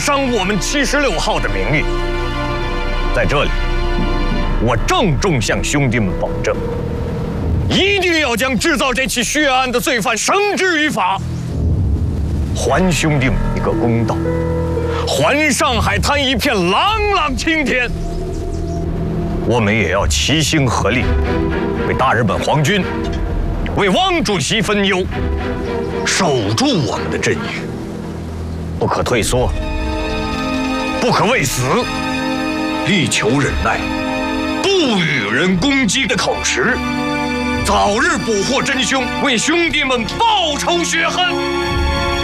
伤我们76号的名誉。在这里，我郑重向兄弟们保证，一定要将制造这起血案的罪犯绳之于法，还兄弟们一个公道，还上海滩一片朗朗青天。我们也要齐心合力，为大日本皇军，为汪主席分忧，守住我们的阵域，不可退缩，不可畏死，力求忍耐，不与人攻击的口实，早日捕获真凶，为兄弟们报仇雪恨。